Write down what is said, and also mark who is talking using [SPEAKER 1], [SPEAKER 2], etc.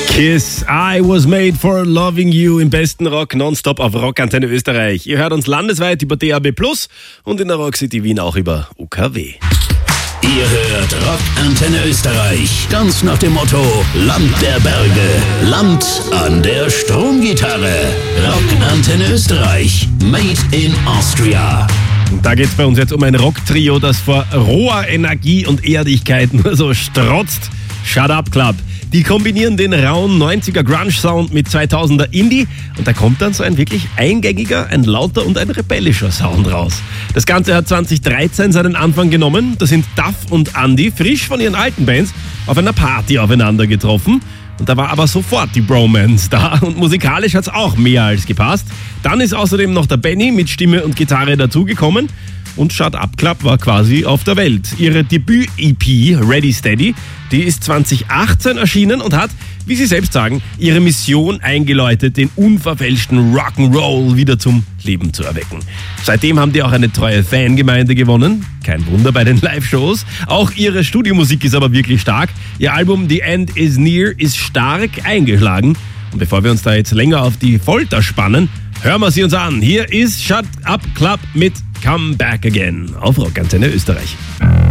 [SPEAKER 1] Kiss, I was made for loving you im besten Rock nonstop auf Rockantenne Österreich. Ihr hört uns landesweit über DAB+ und in der Rock City Wien auch über UKW.
[SPEAKER 2] Ihr hört Rockantenne Österreich, ganz nach dem Motto Land der Berge, Land an der Stromgitarre. Rockantenne Österreich, made in Austria.
[SPEAKER 1] Und da geht's bei uns jetzt um ein Rocktrio, das vor roher Energie und Erdigkeit nur so strotzt. Shut Up Club. Die kombinieren den rauen 90er Grunge-Sound mit 2000er Indie und da kommt dann so ein wirklich eingängiger, ein lauter und ein rebellischer Sound raus. Das Ganze hat 2013 seinen Anfang genommen. Da sind Duff und Andy frisch von ihren alten Bands auf einer Party aufeinander getroffen. Und da war aber sofort die Bromance da und musikalisch hat's auch mehr als gepasst. Dann ist außerdem noch der Benny mit Stimme und Gitarre dazugekommen. Und Shut Up Club war quasi auf der Welt. Ihre Debüt-EP Ready Steady, die ist 2018 erschienen und hat, wie sie selbst sagen, ihre Mission eingeläutet, den unverfälschten Rock'n'Roll wieder zum Leben zu erwecken. Seitdem haben die auch eine treue Fangemeinde gewonnen. Kein Wunder bei den Live-Shows. Auch ihre Studiomusik ist aber wirklich stark. Ihr Album The End Is Near ist stark eingeschlagen. Und bevor wir uns da jetzt länger auf die Folter spannen, hören wir sie uns an. Hier ist Shut Up Club mit Come Back Again auf Rockantenne Österreich.